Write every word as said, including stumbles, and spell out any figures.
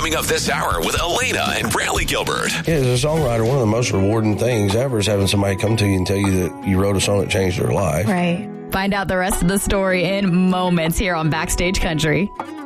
Coming up this hour with Elena and Brantley Gilbert. Yeah, as a songwriter, one of the most rewarding things ever is having somebody come to you and tell you that you wrote a song that changed their life. Right. Find out the rest of the story in moments here on Backstage Country.